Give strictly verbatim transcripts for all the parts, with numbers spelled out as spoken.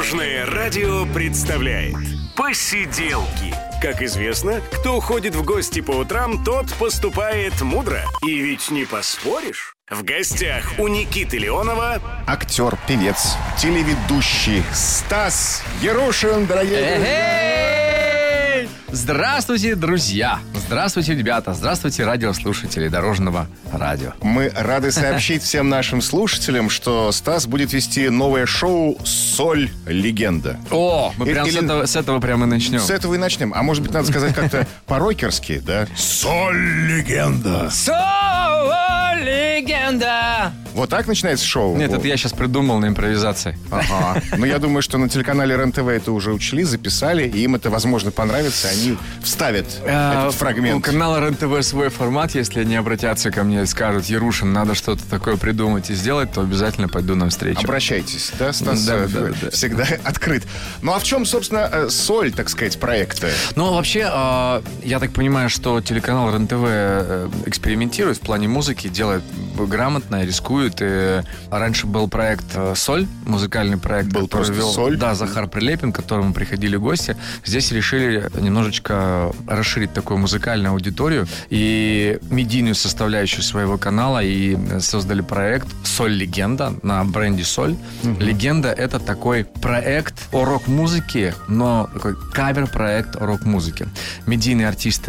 Дорожное радио представляет «Посиделки». Как известно, кто ходит в гости по утрам, тот поступает мудро. И ведь не поспоришь. В гостях у Никиты Леонова актер, певец, телеведущий Стас Ярушин, дорогие друзья. Здравствуйте, друзья! Здравствуйте, ребята! Здравствуйте, радиослушатели Дорожного радио. Мы рады сообщить всем нашим слушателям, что Стас будет вести новое шоу «Соль. Легенда». О, мы прям Или... с, этого, с этого прямо и начнем. С этого и начнем. А может быть, надо сказать как-то по-рокерски, да? «Соль. Легенда». «Соль. Легенда». Вот так начинается шоу? Нет, это я сейчас придумал на импровизации. Ага. Но я думаю, что на телеканале РЕН-ТВ это уже учли, записали, и им это, возможно, понравится. Они вставят этот фрагмент. У канала РЕН-ТВ свой формат. Если они обратятся ко мне и скажут: Ярушин, надо что-то такое придумать и сделать, то обязательно пойду навстречу. Обращайтесь, да, Стас? Да, да, да. Всегда открыт. Ну, а в чем, собственно, соль, так сказать, проекта? Ну, вообще, я так понимаю, что телеканал РЕН-ТВ экспериментирует в плане музыки, делает грамотно, рискует. И раньше был проект «Соль», музыкальный проект, был который вел «Соль». Да, Захар Прилепин, к которому приходили гости. Здесь решили немножечко расширить такую музыкальную аудиторию и медийную составляющую своего канала, и создали проект «Соль. Легенда» на бренде «Соль». Угу. «Легенда» — это такой проект о рок-музыке, но такой кавер-проект о рок-музыке. Медийные артисты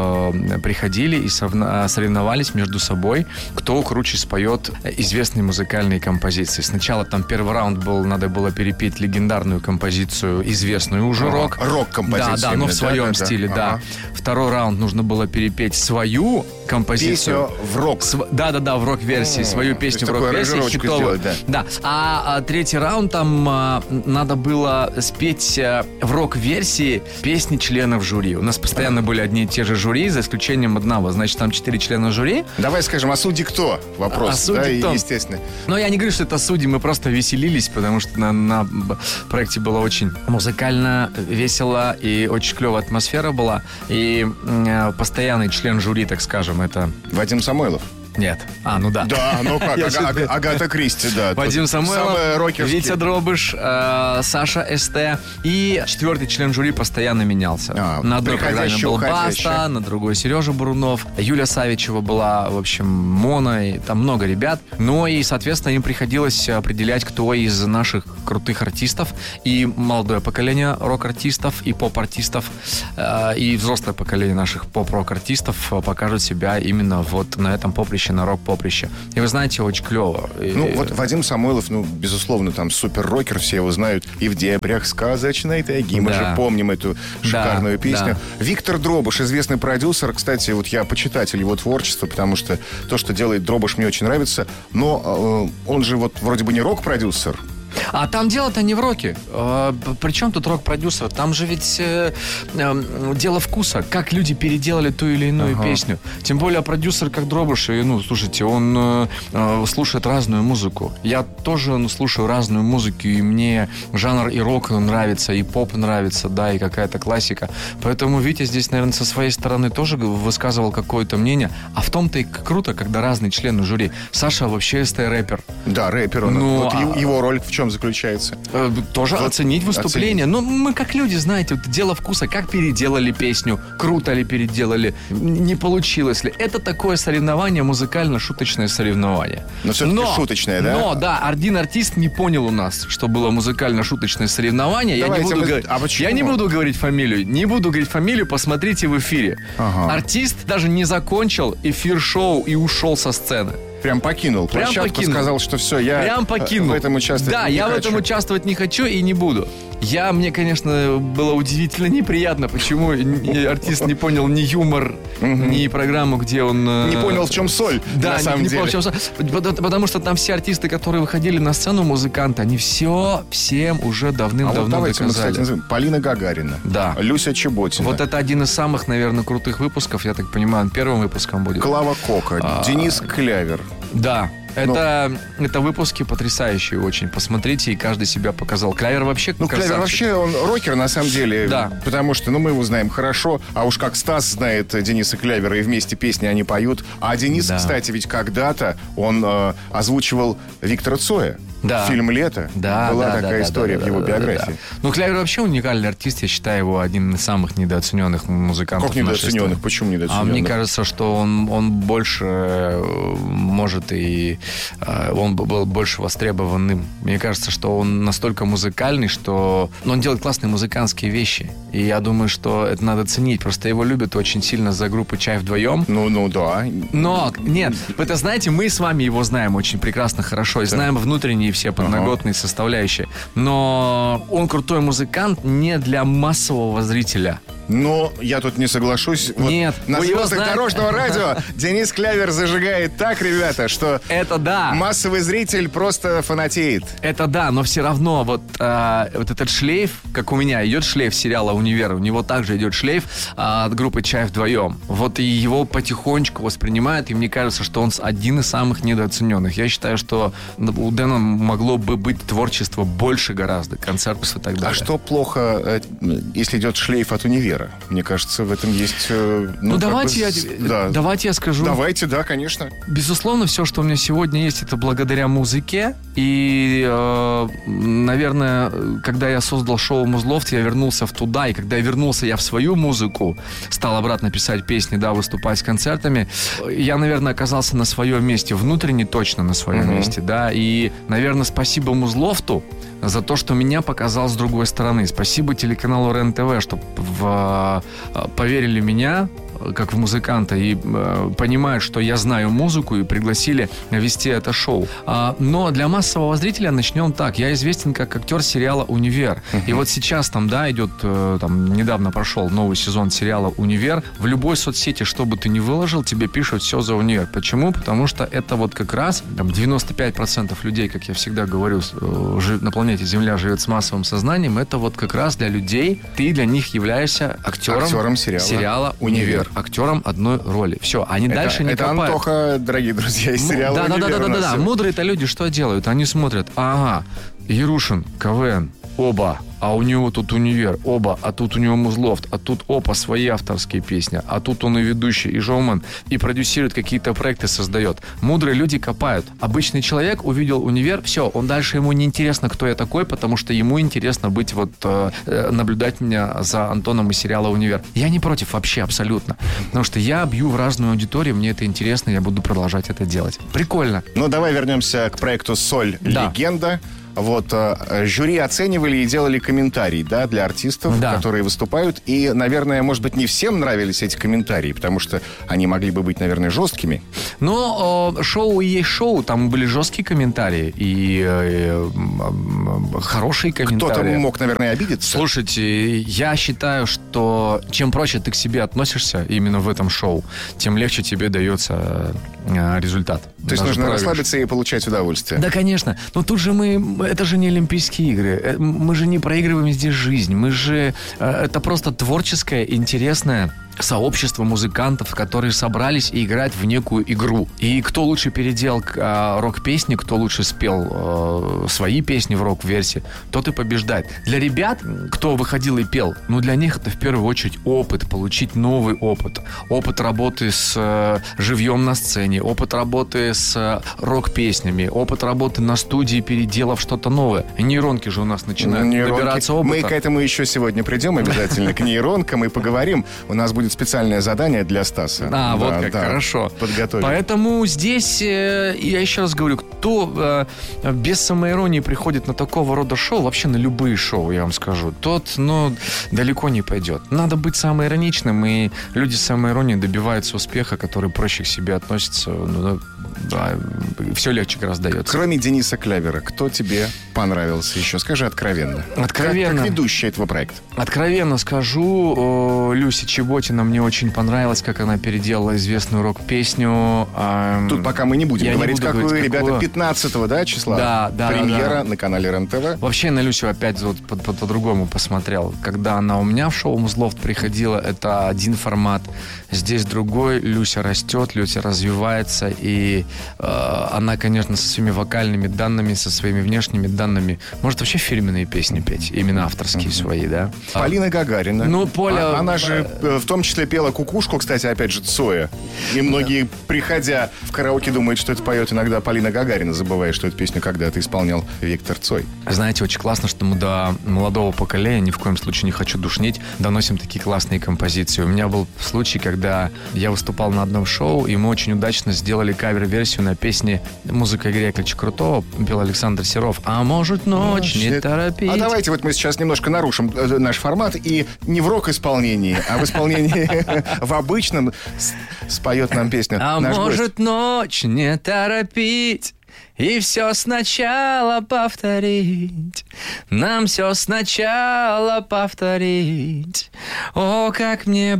э, приходили и соревновались между собой, кто круче споет известные музыкальные композиции. Сначала там первый раунд был, надо было перепеть легендарную композицию, известную уже рок. Рок-композицию. Да, да, но в своем да, стиле, да. да. Ага. Второй раунд нужно было перепеть свою композицию. Песню в рок. Св... Да, да, да, в рок-версии. О, свою песню в рок-версии. Сделать, да. да. А, а третий раунд там а, надо было спеть а, в рок-версии песни членов жюри. У нас постоянно а. были одни и те же жюри, за исключением одного. Значит, там четыре члена жюри. Давай скажем, а судьи кто? Вопрос. А судьи да, кто? Естественно. Но я не говорю, что это судьи, мы просто веселились, потому что на, на проекте было очень музыкально, весело и очень клевая атмосфера была. И э, постоянный член жюри, так скажем, это... Вадим Самойлов. Нет. А, ну да. Да, ну как, Ага, Ага, Агата Кристи, да. Вадим Самойлов, Витя Дробыш, э, Саша СТ. И четвертый член жюри постоянно менялся. А, на одной программе был Баста, на другой Сережа Бурунов. Юля Савичева была, в общем, Мона, и там много ребят. Ну и, соответственно, им приходилось определять, кто из наших крутых артистов, и молодое поколение рок-артистов, и поп-артистов, э, и взрослое поколение наших поп-рок-артистов покажут себя именно вот на этом поприще, на рок-поприще. И вы знаете, очень клево. Ну, и... вот Вадим Самойлов, ну, безусловно, там супер-рокер, все его знают. И в дебрях сказочной тайги. Мы да. же помним эту шикарную да, песню. Да. Виктор Дробыш, известный продюсер. Кстати, вот я почитатель его творчества, потому что то, что делает Дробыш, мне очень нравится. Но э, он же вот вроде бы не рок-продюсер. А там дело-то не в роке. А, причем тут рок-продюсер? Там же ведь э, э, дело вкуса. Как люди переделали ту или иную ага. песню. Тем более продюсер, как Дробыш, и, ну, слушайте, он э, э, слушает разную музыку. Я тоже ну, слушаю разную музыку, и мне жанр и рок нравится, и поп нравится, да, и какая-то классика. Поэтому Витя здесь, наверное, со своей стороны тоже высказывал какое-то мнение. А в том-то и круто, когда разные члены жюри. Саша вообще СТ-рэпер. Да, рэпер. Он, ну, вот а... его роль в чем заключается? Э, тоже вот оценить выступление. Оценить. Ну, мы как люди, знаете, вот дело вкуса. Как переделали песню, круто ли переделали, не получилось ли. Это такое соревнование, музыкально-шуточное соревнование. Но все-таки но, шуточное, да? Но, да, один артист не понял у нас, что было музыкально-шуточное соревнование. Я, не буду, мы... говор... а Я не буду говорить фамилию. Не буду говорить фамилию, посмотрите в эфире. Ага. Артист даже не закончил эфир шоу и ушел со сцены. Прям покинул Прям площадку, покинул. сказал, что все, я Прям покинул. в этом участвовать да, не я хочу. в этом участвовать не хочу и не буду. Я, мне, конечно, было удивительно неприятно, почему артист не понял ни юмор, ни программу, где он... Не понял, в чем соль, да, на самом не, не деле. Понял, в чем соль. Потому что там все артисты, которые выходили на сцену, музыканты, они все всем уже давным-давно а вот давайте доказали. Мы, кстати, назовем. Полина Гагарина. Да. Люся Чеботина. Вот это один из самых, наверное, крутых выпусков, я так понимаю, первым выпуском будет. Клава Кока, а, Денис Клявер. Да. Это, ну, это выпуски потрясающие очень. Посмотрите, и каждый себя показал. Клявер вообще Ну, красавчик. Клявер вообще, он рокер, на самом деле. Да. Потому что, ну, мы его знаем хорошо. А уж как Стас знает Дениса Клявера, и вместе песни они поют. А Денис, да. кстати, ведь когда-то он э, озвучивал Виктора Цоя. Да. Фильм «Лето». Да, Была да, такая да, история да, в его да, биографии. Да, да. Ну, Клявер вообще уникальный артист. Я считаю его одним из самых недооцененных музыкантов. Как недооцененных? Почему недооцененных? А мне кажется, что он, он больше может и... Он был больше востребованным. Мне кажется, что он настолько музыкальный, что... Он делает классные музыкантские вещи. И я думаю, что это надо ценить. Просто его любят очень сильно за группу «Чай вдвоем». Ну, ну, да. Но, нет, вы это знаете, мы с вами его знаем очень прекрасно, хорошо. И знаем внутренние все подноготные ага. составляющие. Но он крутой музыкант не для массового зрителя. Но я тут не соглашусь. Вот Нет. На звездах дорожного радио Денис Клявер зажигает так, ребята, что это да. массовый зритель просто фанатеет. Это да, но все равно вот, а, вот этот шлейф, как у меня идет шлейф сериала «Универ», у него также идет шлейф а, от группы «Чай вдвоем». Вот и его потихонечку воспринимают, и мне кажется, что он один из самых недооцененных. Я считаю, что у Дэна могло бы быть творчества больше гораздо, концертов и так далее. А что плохо, если идет шлейф от «Универа»? Мне кажется, в этом есть... Ну, ну давайте, бы, я, да. давайте я скажу. Давайте, да, конечно. Безусловно, все, что у меня сегодня есть, это благодаря музыке. И, э, наверное, когда я создал шоу «Музлофт», я вернулся в туда. И когда я вернулся я в свою музыку, стал обратно писать песни, да, выступать с концертами, я, наверное, оказался на своем месте, внутренне точно на своем uh-huh. месте, да. И, наверное, спасибо «Музлофту» за то, что меня показал с другой стороны. Спасибо телеканалу РЕН-ТВ, что в, поверили в меня как в музыканта и э, понимают, что я знаю музыку, и пригласили вести это шоу. А, но для массового зрителя начнем так. Я известен как актер сериала «Универ». Uh-huh. И вот сейчас там, да, идет, э, там, недавно прошел новый сезон сериала «Универ». В любой соцсети, что бы ты ни выложил, тебе пишут все за «Универ». Почему? Потому что это вот как раз там, девяносто пять процентов людей, как я всегда говорю, э, жив, на планете Земля живет с массовым сознанием. Это вот как раз для людей. Ты для них являешься актером, актером сериала, сериала «Универ». Актером одной роли. Все, они это, дальше не это копают. Это Антоха, дорогие друзья, из сериала да, «Универ». Да, да, да, да, да. Мудрые-то люди что делают? Они смотрят, ага, Ярушин, КВН, оба, а у него тут «Универ», оба, а тут у него «Музлофт», а тут опа, свои авторские песни, а тут он и ведущий, и шоумен, и продюсирует какие-то проекты, создает. Мудрые люди копают. Обычный человек увидел «Универ», все, он дальше ему не интересно, кто я такой, потому что ему интересно быть вот, э, наблюдать меня за Антоном из сериала «Универ». Я не против вообще, абсолютно. Потому что я бью в разную аудиторию, мне это интересно, я буду продолжать это делать. Прикольно. Ну, давай вернемся к проекту «Соль. Да. Легенда». Вот, э, жюри оценивали и делали комментарии, да, для артистов, да. которые выступают. И, наверное, может быть, не всем нравились эти комментарии, потому что они могли бы быть, наверное, жесткими. Но э, шоу и есть шоу, там были жесткие комментарии и э, э, хорошие комментарии. Кто-то мог, наверное, обидеться. Слушайте, я считаю, что чем проще ты к себе относишься именно в этом шоу, тем легче тебе дается э, результат. То есть нужно проигрыш. расслабиться и получать удовольствие. Да, конечно. Но тут же мы... Это же не Олимпийские игры. Мы же не проигрываем здесь жизнь. Мы же... Это просто творческое, интересное сообщество музыкантов, которые собрались и играют в некую игру. И кто лучше переделал э, рок-песни, кто лучше спел э, свои песни в рок-версии, тот и побеждает. Для ребят, кто выходил и пел, ну, для них это в первую очередь опыт, получить новый опыт. Опыт работы с э, живьем на сцене, опыт работы с э, рок-песнями, опыт работы на студии, переделав что-то новое. Нейронки же у нас начинают нейронки. Набираться опыта. Мы к этому еще сегодня придем обязательно, к нейронкам, и поговорим. У нас будет специальное задание для Стаса. А, да, вот как, да, хорошо. Подготовить. Поэтому здесь, э, я еще раз говорю, кто э, без самоиронии приходит на такого рода шоу, вообще на любые шоу, я вам скажу, тот, ну, далеко не пойдет. Надо быть самоироничным, и люди с самоиронией добиваются успеха, который проще к себе относится, ну, да, все легче гораздо дается. Кроме Дениса Клявера, кто тебе понравился еще? Скажи откровенно. Откровенно. Как, как ведущая этого проекта. Откровенно скажу, о, Люся Чеботина мне очень понравилась, как она переделала известную рок-песню. Эм, Тут пока мы не будем я говорить, не буду какую, говорить, ребята, какую... пятнадцатого, да, числа? Да, да. Премьера да, да. на канале РЕН-ТВ. Вообще на Люсю опять вот по-другому посмотрел. Когда она у меня в шоу «Музлофт» приходила, это один формат. Здесь другой. Люся растет, Люся развивается, и э, она, конечно, со своими вокальными данными, со своими внешними данными данными. Может, вообще фирменные песни петь, именно авторские mm-hmm. свои, да? Полина Гагарина. Ну, Поля... А, она же в том числе пела «Кукушку», кстати, опять же, Цоя. И многие, приходя в караоке, думают, что это поет иногда Полина Гагарина, забывая, что эту песню когда-то исполнял Виктор Цой. Знаете, очень классно, что мы до молодого поколения, ни в коем случае не хочу душнить, доносим такие классные композиции. У меня был случай, когда я выступал на одном шоу, и мы очень удачно сделали кавер-версию на песне «Музыка Игоря Яковлевича Крутого», пел Александр Серов. «А может, ночь не торопить». А давайте вот мы сейчас немножко нарушим наш формат и не в рок-исполнении, а в исполнении в обычном споет нам песню. А может, ночь не торопить, и все сначала повторить. Нам все сначала повторить. О, как мне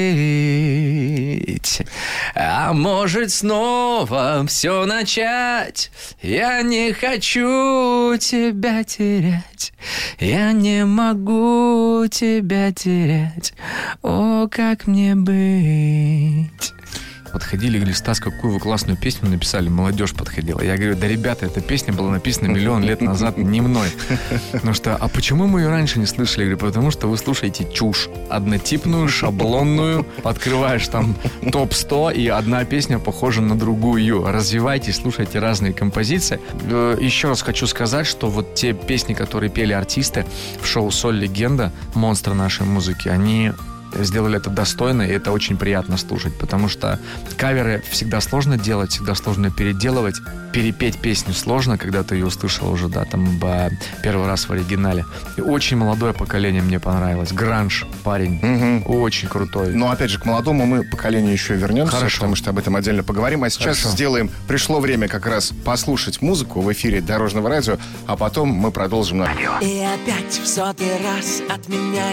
быть? А может, снова все начать? Я не хочу тебя терять. Я не могу тебя терять. О, как мне быть? Подходили и говорили: Стас, какую вы классную песню написали, молодежь подходила. Я говорю: да, ребята, эта песня была написана миллион лет назад, не мной. Потому что, а почему мы ее раньше не слышали? Я говорю: потому что вы слушаете чушь однотипную, шаблонную, открываешь там топ сто, и одна песня похожа на другую. Развивайте, слушайте разные композиции. Еще раз хочу сказать, что вот те песни, которые пели артисты в шоу «Соль Легенда», монстры нашей музыки, они сделали это достойно, и это очень приятно слушать, потому что каверы всегда сложно делать, всегда сложно переделывать. Перепеть песню сложно, когда ты ее услышал уже, да, там, первый раз в оригинале. И очень молодое поколение мне понравилось. Гранж, парень, угу. очень крутой. Но, опять же, к молодому мы поколению еще вернемся, Хорошо. потому что об этом отдельно поговорим. А сейчас Хорошо. сделаем, пришло время как раз послушать музыку в эфире Дорожного радио, а потом мы продолжим. И опять в сотый раз от меня